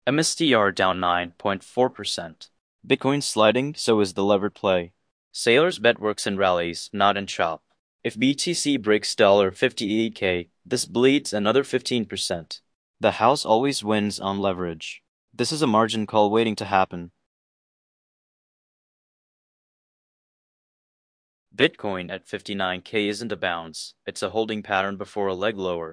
MSTR down 9.4%. Bitcoin sliding, so is the levered play. Sailor's bet works in rallies, not in chop. If BTC breaks $58K, this bleeds another 15%. The house always wins on leverage. This is a margin call waiting to happen. Bitcoin at 59K isn't a bounce, it's a holding pattern before a leg lower.